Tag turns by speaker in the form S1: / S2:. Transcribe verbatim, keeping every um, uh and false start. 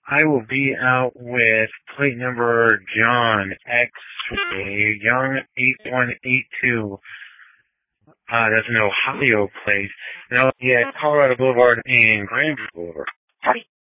S1: I will be out with plate number John X, Young eight one eight two. Uh, that's an Ohio place. No, yeah, Colorado Boulevard and Granville Boulevard.